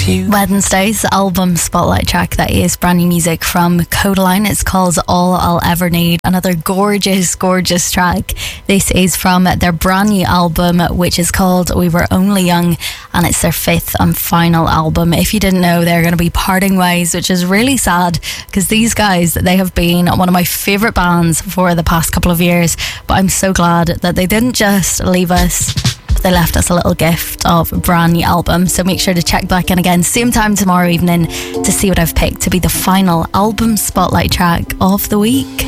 Wednesday's album spotlight track, that is brand new music from Codaline. It's called All I'll Ever Need. Another gorgeous track. This is from their brand new album, which is called We Were Only Young, and it's their fifth and final album. If you didn't know, they're going to be parting ways, which is really sad, because these guys, they have been one of my favourite bands for the past couple of years, but I'm so glad that they didn't just leave us. They left us a little gift of a brand new album, so make sure to check back in again same time tomorrow evening to see what I've picked to be the final album spotlight track of the week.